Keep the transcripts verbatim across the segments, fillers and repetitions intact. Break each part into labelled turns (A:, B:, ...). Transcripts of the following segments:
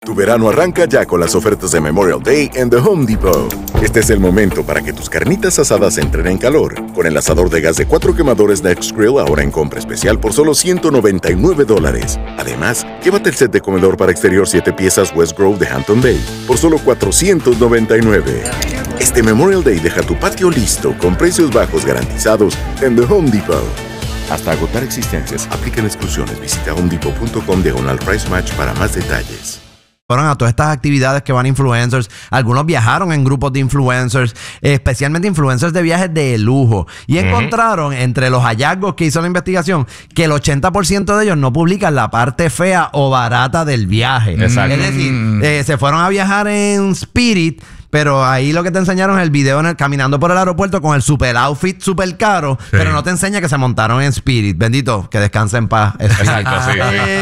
A: Tu verano arranca ya con las ofertas de Memorial Day en The Home Depot. Este es el momento para que tus carnitas asadas entren en calor. Con el asador de gas de cuatro quemadores Next Grill ahora en compra especial por solo ciento noventa y nueve dólares. Además, llévate el set de comedor para exterior siete piezas West Grove de Hampton Bay por solo cuatrocientos noventa y nueve. Este Memorial Day deja tu patio listo con precios bajos garantizados en The Home Depot. Hasta agotar existencias, aplican exclusiones. Visita homedepot.com diagonal price match para más detalles.
B: Fueron a todas estas actividades que van influencers. Algunos viajaron en grupos de influencers, especialmente influencers de viajes de lujo. Y uh-huh. encontraron entre los hallazgos que hizo la investigación que el ochenta por ciento de ellos no publican la parte fea o barata del viaje.
C: Exacto.
B: Es decir, eh, se fueron a viajar en Spirit, pero ahí lo que te enseñaron es el video en el, caminando por el aeropuerto con el super outfit super caro, sí. pero no te enseña que se montaron en Spirit. Bendito, que descanse en paz.
C: Exacto, sí.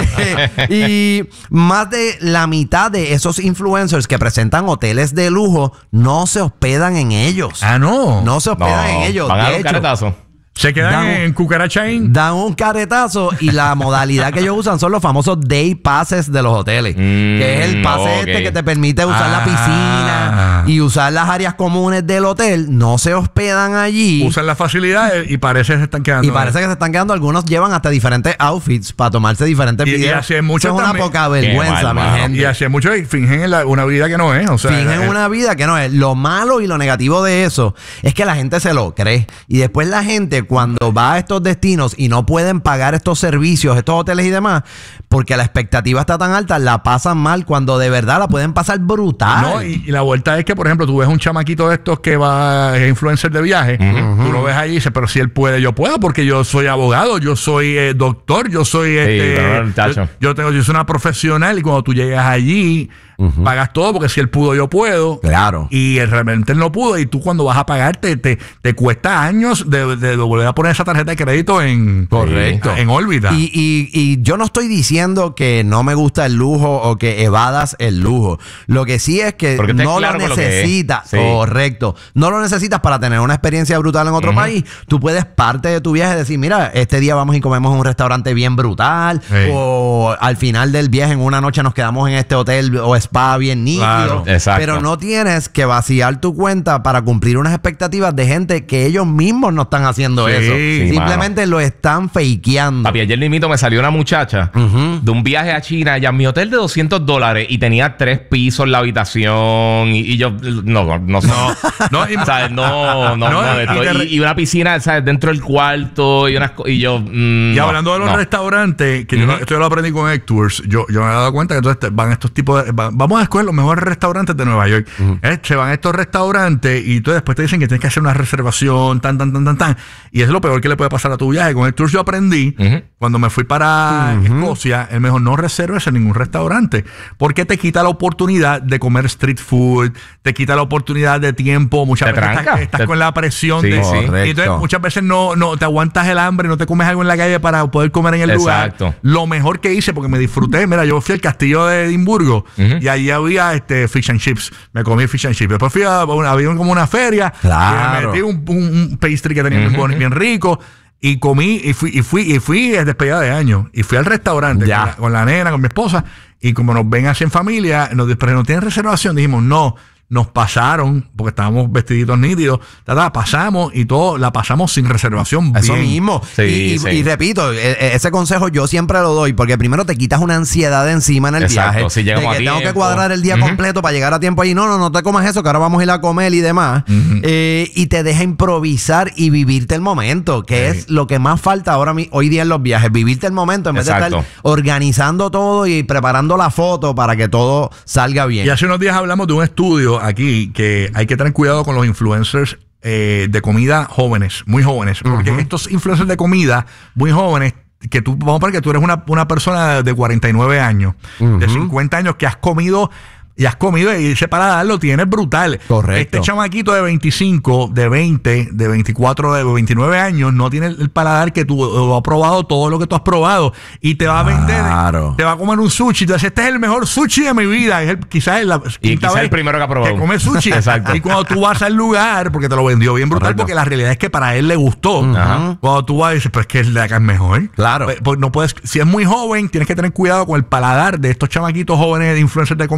B: Eh, y más de la mitad de esos influencers que presentan hoteles de lujo no se hospedan en ellos.
D: Ah, no.
B: No se hospedan
C: no,
B: en ellos.
C: Van a dar
B: de
C: un
B: hecho,
C: caretazo.
D: Se quedan
B: Dan-
D: en Cucarachain.
B: Dan un caretazo y la modalidad que ellos usan son los famosos day passes de los hoteles.
C: Mm,
B: que es el pase
C: okay.
B: este que te permite usar
D: Ah.
B: la piscina y usar las áreas comunes del hotel. No se hospedan allí.
D: Usan las facilidades y parece que se están quedando.
B: Y parece que se están quedando. Algunos llevan hasta diferentes outfits para tomarse diferentes
D: Y- y
B: videos.
D: así hay muchos
B: Eso es una
D: también.
B: poca vergüenza,
C: Qué mal,
B: mi
C: mano.
B: gente.
D: Y hace mucho y fingen en la- una vida que no es. O sea,
B: Fingen
D: eh,
B: una vida que no es. Lo malo y lo negativo de eso es que la gente se lo cree. Y después la gente, cuando va a estos destinos y no pueden pagar estos servicios, estos hoteles y demás, porque la expectativa está tan alta, la pasan mal cuando de verdad la pueden pasar brutal.
D: No, y, y la vuelta es que, por ejemplo, tú ves un chamaquito de estos que va, es influencer de viaje, uh-huh. tú lo ves ahí y dices, pero si él puede, yo puedo, porque yo soy abogado, yo soy eh, doctor, yo soy este,
C: pero,
D: yo, yo tengo, yo soy una profesional, y cuando tú llegas allí, uh-huh. pagas todo, porque si él pudo, yo puedo.
B: Claro.
D: Y él realmente él no pudo, y tú cuando vas a pagar te, te, te cuesta años de, de, de volver a poner esa tarjeta de crédito en,
B: Correcto.
D: en órbita.
B: Y, y, y yo no estoy diciendo que no me gusta el lujo o que evadas el lujo. Lo que sí es que
C: Porque estés
B: no
C: claro
B: lo
C: con lo que es.
B: necesitas.
C: Sí.
B: Correcto. No lo necesitas para tener una experiencia brutal en otro uh-huh. país. Tú puedes parte de tu viaje decir, mira, este día vamos y comemos en un restaurante bien brutal.
D: Sí.
B: O al final del viaje en una noche nos quedamos en este hotel o spa bien nítido.
D: Claro.
C: Exacto.
B: Pero no tienes que vaciar tu cuenta para cumplir unas expectativas de gente que ellos mismos no están haciendo
D: Sí,
B: eso.
C: sí,
B: Simplemente lo están fakeando.
C: Papi, ayer mismito me salió una muchacha
B: Uh-huh.
C: de un viaje a China, ya mi hotel de doscientos dólares y tenía tres pisos la habitación y, y yo no, no, no, no,
D: No, y-
C: ¿sabes? no, no,
D: No,
C: no, de
D: y
C: todo.
D: te re-
C: y, y una piscina, ¿sabes? Dentro del cuarto y unas co- y yo mm,
D: Y
C: no,
D: hablando de los
C: no.
D: restaurantes, que yo
C: Ujú.
D: lo- esto yo lo aprendí con Tours, yo, yo me he dado cuenta que entonces te- van estos tipos de, va- vamos a escoger los mejores restaurantes de Nueva York. Eh, se van a estos restaurantes y tú después te dicen que tienes que hacer una reservación, tan, tan, tan, tan, tan. Y eso es lo peor que le puede pasar a tu viaje. Con Tours yo aprendí,
C: Ujú.
D: cuando me fui para
B: Ujú.
D: Escocia, él me dijo, no reserves en ningún restaurante, porque te quita la oportunidad de comer street food, te quita la oportunidad de tiempo, muchas
C: Te
D: veces
C: tranca.
D: estás, estás
C: Te-
D: con la presión
C: Sí,
D: de...
C: sí.
D: Y entonces
B: Correcto.
D: muchas veces no, no te aguantas el hambre, no te comes algo en la calle para poder comer en el
C: Exacto.
D: lugar. Lo mejor que hice, porque me disfruté, mira, yo fui al castillo de Edimburgo
C: Ujú.
D: y allí había este fish and chips. Me comí fish and chips. Después fui a una, había como una feria.
B: Claro.
D: Y me metí un, un, un pastry que tenía bien,
C: Ujú.
D: bon- bien rico. Y comí y fui, y fui, y fui de despedida de año. Y fui al restaurante
B: Ya.
D: con la, con la nena, con mi esposa. Y como nos ven así en familia, nos pero no tienen reservación. Dijimos, no. Nos pasaron, porque estábamos vestiditos nítidos, ta, ta, pasamos y todo, la pasamos sin reservación.
B: Eso
D: bien.
B: mismo.
C: Sí,
B: y, y-
C: sí.
B: y repito, e- e- ese consejo yo siempre lo doy, porque primero te quitas una ansiedad de encima en el
C: Exacto,
B: viaje.
C: si llegamos
B: de que
C: a
B: tengo que
C: tiempo.
B: cuadrar el día
C: Ujú.
B: completo para llegar a tiempo allí. No, no, no te comas eso, que ahora vamos a ir a comer y demás.
D: Ujú.
B: Eh, y te deja improvisar y vivirte el momento, que
D: Sí.
B: es lo que más falta ahora mi- hoy día en los viajes. Vivirte el momento en vez de
C: Exacto.
B: estar organizando todo y preparando la foto para que todo salga bien.
D: Y hace unos días hablamos de un estudio aquí que hay que tener cuidado con los influencers eh, de comida jóvenes, muy jóvenes. Porque
B: Ujú.
D: estos influencers de comida muy jóvenes, que tú, vamos a poner que tú eres una, una persona de cuarenta y nueve años, de
B: Ujú.
D: cincuenta años, que has comido y has comido y ese paladar lo tienes brutal.
B: Correcto.
D: Este chamaquito de veinticinco, de veinte, de veinticuatro, de veintinueve años no tiene el paladar que tú has probado todo lo que tú has probado y te va a vender,
B: Claro.
D: te va a comer un sushi. Entonces, este es el mejor sushi de mi vida. Es el, quizás es la
C: Y
D: quinta
C: quizás
D: vez
C: el primero que ha probado.
D: que come sushi.
C: Exacto.
D: Y cuando tú vas al lugar, porque te lo vendió bien brutal,
B: Correcto.
D: porque la realidad es que para él le gustó.
C: Ajá.
D: Cuando tú vas y dices, pues que el de acá es mejor.
B: Claro.
D: Pues, pues no puedes, si es muy joven, tienes que tener cuidado con el paladar de estos chamaquitos jóvenes de influencers de